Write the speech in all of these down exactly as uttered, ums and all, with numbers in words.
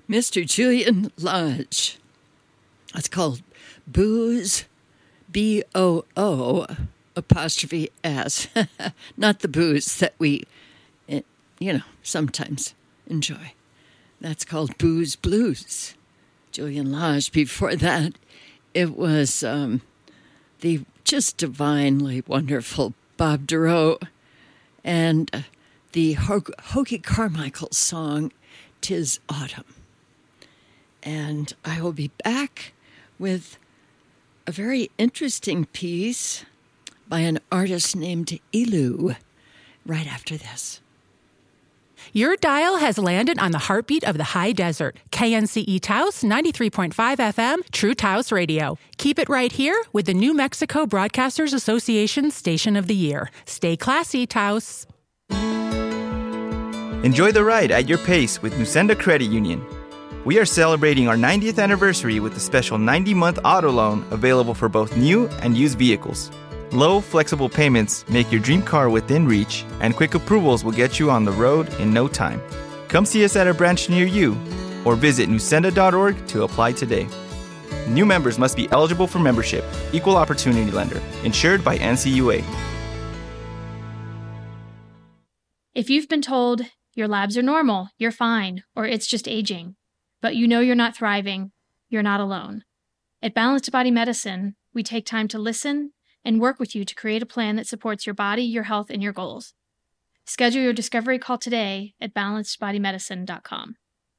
Mister Julian Lage. It's called Booze, B O O apostrophe S. Not the booze that we, you know, sometimes enjoy. That's called Booze Blues. Julian Lage. Before that, it was um, the just divinely wonderful Bob Dorough and uh, the Ho- Hoagie Carmichael song, "'Tis Autumn." And I will be back with a very interesting piece by an artist named Elu right after this. Your dial has landed on the heartbeat of the high desert. K N C E Taos, ninety-three point five F M, True Taos Radio. Keep it right here with the New Mexico Broadcasters Association Station of the Year. Stay classy, Taos. Enjoy the ride at your pace with Nusenda Credit Union. We are celebrating our ninetieth anniversary with a special ninety-month auto loan available for both new and used vehicles. Low, flexible payments make your dream car within reach, and quick approvals will get you on the road in no time. Come see us at a branch near you, or visit nusenda dot org to apply today. New members must be eligible for membership. Equal Opportunity Lender. Insured by N C U A. If you've been told your labs are normal, you're fine, or it's just aging, but you know you're not thriving, you're not alone. At Balanced Body Medicine, we take time to listen and work with you to create a plan that supports your body, your health, and your goals. Schedule your discovery call today at balanced body medicine dot com.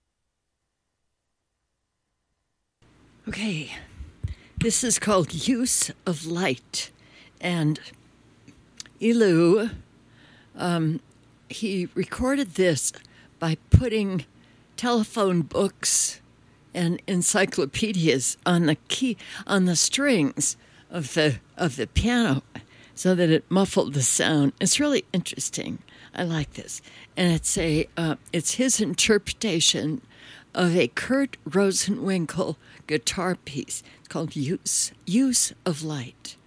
Okay, this is called Use of Light. And Elu, um, he recorded this by putting telephone books and encyclopedias on the key, on the strings of the of the piano, so that it muffled the sound. It's really interesting. I like this, and it's a uh, it's his interpretation of a Kurt Rosenwinkel guitar piece called "Use Use of Light."